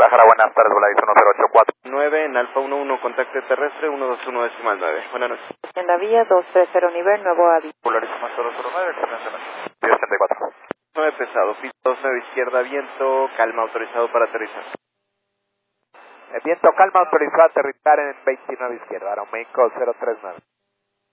Guadalajara, buenas tardes, Volaris 1084. En Alfa 11, contacto terrestre 121.9. Buenas noches. En la vía 230 nivel, nuevo aviso. Volaris 1009, excelente. 1084. 9 pesado, pista 29 izquierda, viento, calma, autorizado para aterrizar. El viento calma, autorizado a aterrizar en 29 izquierda, Aeroméxico 039.